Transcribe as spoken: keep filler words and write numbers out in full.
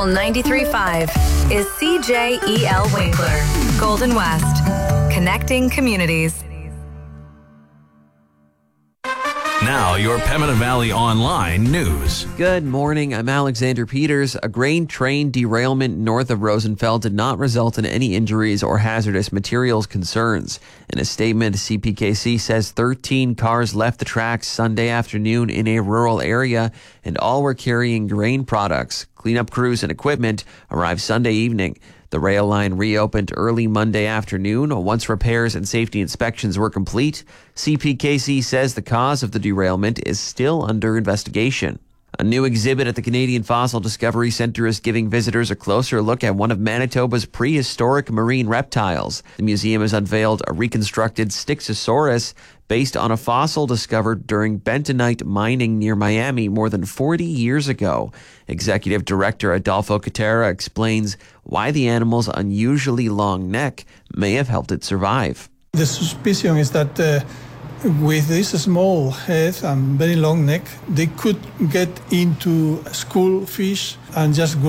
ninety-three point five is C J E L Winkler, Golden West, connecting communities. Now, your Pembina Valley Online news. Good morning. I'm Alexander Peters. A grain train derailment north of Rosenfeld did not result in any injuries or hazardous materials concerns. In a statement, C P K C says thirteen cars left the tracks Sunday afternoon in a rural area, and all were carrying grain products. Cleanup crews and equipment arrived Sunday evening. The rail line reopened early Monday afternoon once repairs and safety inspections were complete. C P K C says the cause of the derailment is still under investigation. A new exhibit at the Canadian Fossil Discovery Centre is giving visitors a closer look at one of Manitoba's prehistoric marine reptiles. The museum has unveiled a reconstructed Styxosaurus based on a fossil discovered during bentonite mining near Miami more than forty years ago. Executive Director Adolfo Catera explains why the animal's unusually long neck may have helped it survive. The suspicion is that uh, with this small head and very long neck, they could get into school fish and just